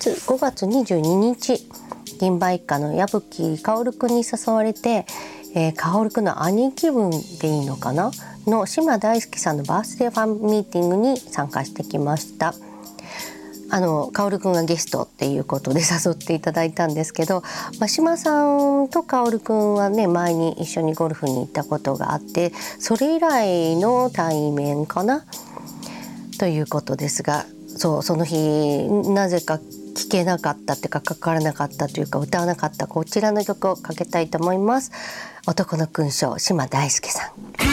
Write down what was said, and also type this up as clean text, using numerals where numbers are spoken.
5月22日銀馬一家の矢吹薫くんに誘われて、薫くんの兄貴分でいいのかなの島大輔さんのバースデーファンミーティングに参加してきました。薫くんがゲストっていうことで誘っていただいたんですけど、島さんと薫くんはね前に一緒にゴルフに行ったことがあって、それ以来の対面かなということですが、その日なぜか聴けなかったっていうか、かからなかったというか、歌わなかったこちらの曲をかけたいと思います。男の勲章、島大輔さん。